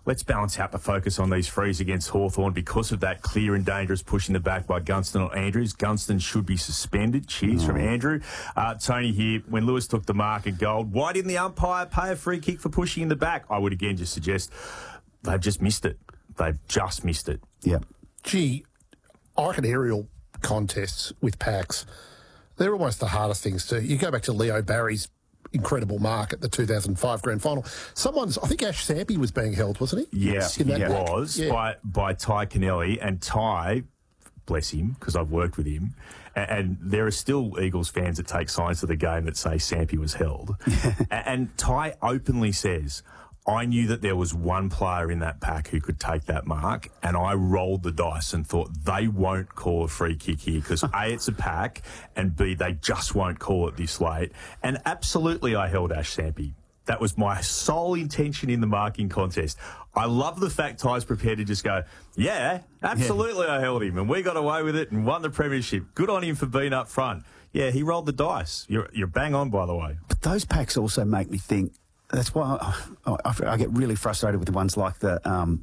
let's balance out the focus on these frees against Hawthorn because of that clear and dangerous push in the back by Gunston or Andrews. Gunston should be suspended. Cheers from Andrew. Tony here, when Lewis took the mark at gold, why didn't the umpire pay a free kick for pushing in the back? I would again just suggest they've just missed it. They've just missed it. Yeah. Gee, I reckon aerial contests with packs, they're almost the hardest things to. You go back to Leo Barry's incredible mark at the 2005 grand final. I think Ash Sampi was being held, wasn't he? Yes, he was, by Ty Kennelly. And Ty, bless him, because I've worked with him, and there are still Eagles fans that take signs of the game that say Sampi was held. And Ty openly says, I knew that there was one player in that pack who could take that mark, and I rolled the dice and thought they won't call a free kick here because A, it's a pack, and B, they just won't call it this late. And absolutely I held Ash Sampi. That was my sole intention in the marking contest. I love the fact Ty's prepared to just go, yeah, absolutely I held him, and we got away with it and won the premiership. Good on him for being up front. Yeah, he rolled the dice. You're bang on, by the way. But those packs also make me think. That's why I get really frustrated with the ones like the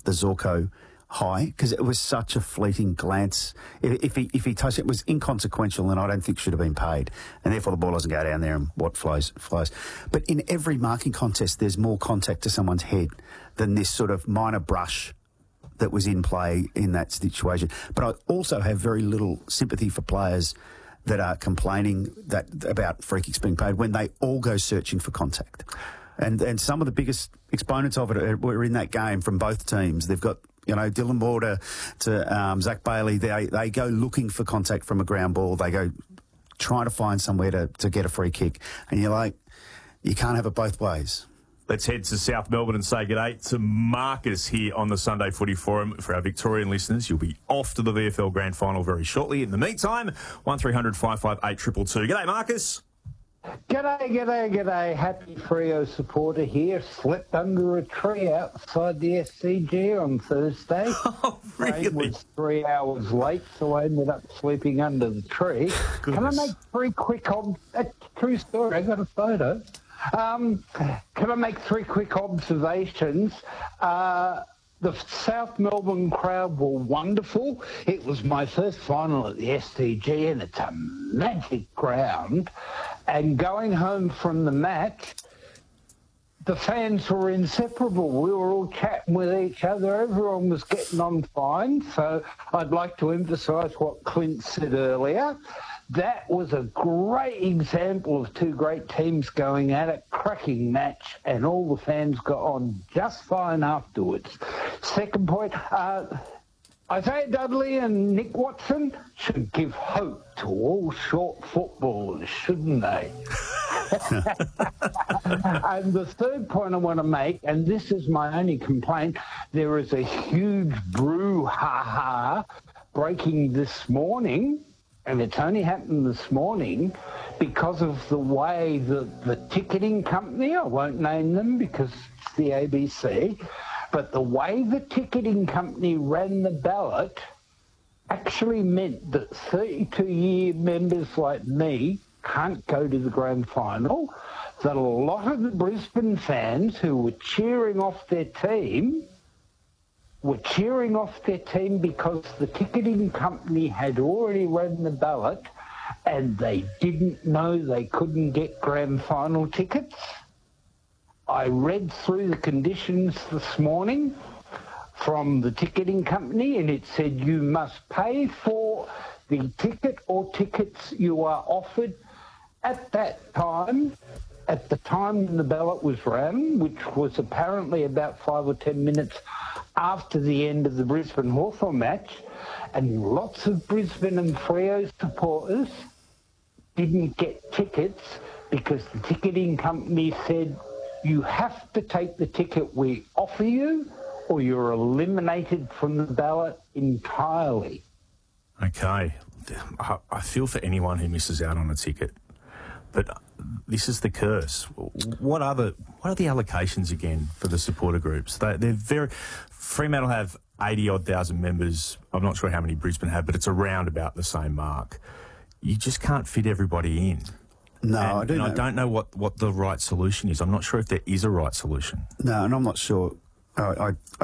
Zorko high, because it was such a fleeting glance. If he touched it, was inconsequential, and I don't think should have been paid, and therefore the ball doesn't go down there, and what flows. But in every marking contest, there's more contact to someone's head than this sort of minor brush that was in play in that situation. But I also have very little sympathy for players that are complaining about free kicks being paid when they all go searching for contact. And some of the biggest exponents of it were in that game from both teams. They've got, Dylan Moore to Zach Bailey. They go looking for contact from a ground ball. They go trying to find somewhere to get a free kick. And you're like, you can't have it both ways. Let's head to South Melbourne and say g'day to Marcus here on the Sunday Footy Forum. For our Victorian listeners, you'll be off to the VFL Grand Final very shortly. In the meantime, 1300 558 222. G'day, Marcus. G'day. Happy Freo supporter here. Slept under a tree outside the SCG on Thursday. Oh, really? Train was 3 hours late, so I ended up sleeping under the tree. Goodness. Can I make three quick true story, I got a photo. Can I make three quick observations? The South Melbourne crowd were wonderful. It was my first final at the SCG, and it's a magic ground. And going home from the match, the fans were inseparable. We were all chatting with each other. Everyone was getting on fine. So I'd like to emphasise what Clint said earlier. That was a great example of two great teams going at it, cracking match, and all the fans got on just fine afterwards. Second point, Isaiah Dudley and Nick Watson should give hope to all short footballers, shouldn't they? And the third point I want to make, and this is my only complaint, there is a huge brouhaha breaking this morning, and it's only happened this morning because of the way that the ticketing company, I won't name them because it's the ABC, but the way the ticketing company ran the ballot actually meant that 32-year members like me can't go to the grand final, that a lot of the Brisbane fans who were cheering off their team because the ticketing company had already run the ballot and they didn't know they couldn't get grand final tickets. I read through the conditions this morning from the ticketing company, and it said you must pay for the ticket or tickets you are offered at that time, at the time when the ballot was run, which was apparently about 5 or 10 minutes after the end of the Brisbane Hawthorn match, and lots of Brisbane and Freo supporters didn't get tickets because the ticketing company said you have to take the ticket we offer you or you're eliminated from the ballot entirely. Okay. I feel for anyone who misses out on a ticket, but this is the curse. What are the allocations again for the supporter groups? They're very... Fremantle have 80-odd thousand members. I'm not sure how many Brisbane have, but it's around about the same mark. You just can't fit everybody in. No, I I don't know what the right solution is. I'm not sure if there is a right solution. No, and I'm not sure. I